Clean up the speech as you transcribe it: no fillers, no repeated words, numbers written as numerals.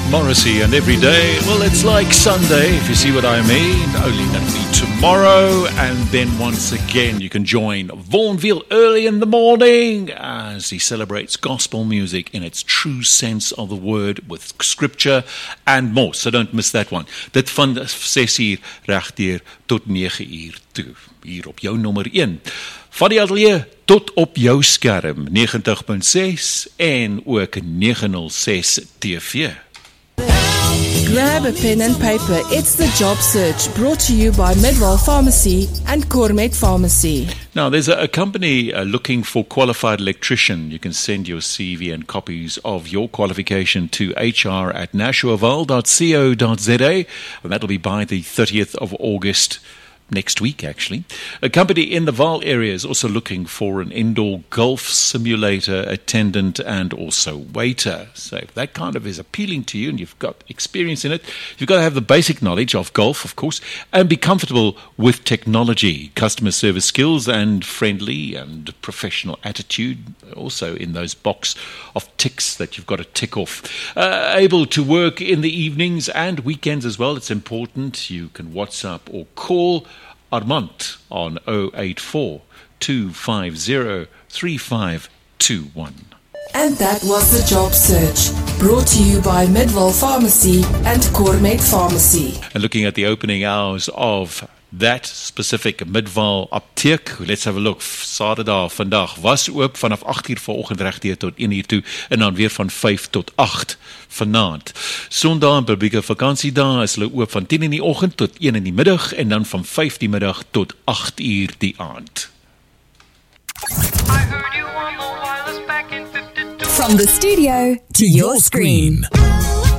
Morrissey, and every day, well, it's like Sunday, if you see what I mean. Only that'll be tomorrow, and then once again, you can join Vaughanville early in the morning as he celebrates gospel music in its true sense of the word, with scripture and more. So don't miss that one. Dit van 6 uur regdeur tot 9 uur toe, hier op jou nommer 1. Van die atelier tot op jou skerm, 90.6 en ook 906 TV. Grab a pen and paper. It's the Job Search, brought to you by Midwell Pharmacy and Cormet Pharmacy. Now, there's a company looking for qualified electrician. You can send your CV and copies of your qualification to hr@nashuaval.co.za, and that'll be by the 30th of August. Next week, actually. A company in the Vaal area is also looking for an indoor golf simulator attendant and also waiter. So if that kind of is appealing to you and you've got experience in it, you've got to have the basic knowledge of golf, of course, and be comfortable with technology, customer service skills, and friendly and professional attitude, also in those box of ticks that you've got to tick off. Able to work in the evenings and weekends as well. It's important. You can WhatsApp or call Armand on 084 250 3521. And that was the Job Search, brought to you by Midwell Pharmacy and Cormet Pharmacy. And looking at the opening hours of that specific Midwell apteek, let's have a look. Saterdag vandag was oop vanaf 8 uur vanoggend regdeur tot 1 uur toe, en dan weer van 5 tot 8 vanaand. Sondag en publieke vakansiedae is hulle oop van 10 in die oggend tot 1 in die middag, en dan van 5 die middag tot 8 uur die aand. From the studio to your screen.